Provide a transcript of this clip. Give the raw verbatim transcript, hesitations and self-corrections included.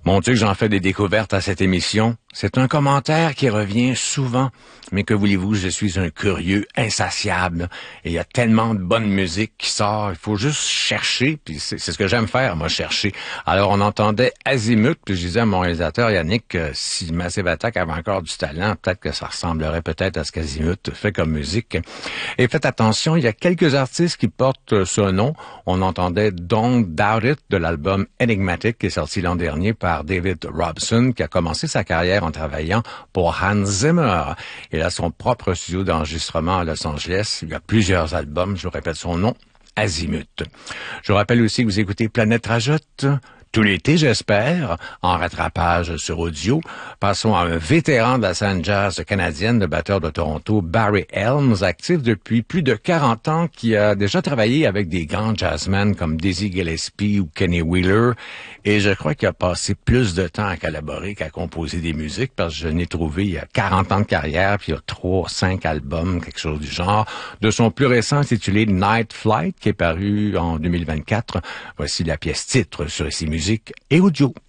Mon Dieu, que j'en fais des découvertes à cette émission. C'est un commentaire qui revient souvent. Mais que voulez-vous, je suis un curieux insatiable. Et il y a tellement de bonne musique qui sort. Il faut juste chercher. Puis c'est, c'est ce que j'aime faire, moi, chercher. Alors, on entendait Azimut. Puis je disais à mon réalisateur, Yannick, que si Massive Attack avait encore du talent, peut-être que ça ressemblerait peut-être à ce qu'Azimut fait comme musique. Et faites attention, il y a quelques artistes qui portent ce nom. On entendait Don't Doubt It de l'album Enigmatic qui est sorti l'an dernier par David Robson, qui a commencé sa carrière en travaillant pour Hans Zimmer. Il a son propre studio d'enregistrement à Los Angeles. Il y a plusieurs albums, je vous répète son nom, Azimut. Je vous rappelle aussi que vous écoutez Planète Rajoute tout l'été, j'espère, en rattrapage sur audio. Passons à un vétéran de la scène jazz canadienne, le batteur de Toronto, Barry Helms, actif depuis plus de quarante ans, qui a déjà travaillé avec des grands jazzmen comme Dizzy Gillespie ou Kenny Wheeler. Et je crois qu'il a passé plus de temps à collaborer qu'à composer des musiques, parce que je n'ai trouvé il y a quarante ans de carrière, puis il y a trois, cinq albums, quelque chose du genre. De son plus récent intitulé Night Flight, qui est paru en deux mille vingt-quatre. Voici la pièce titre sur ici musique et audio.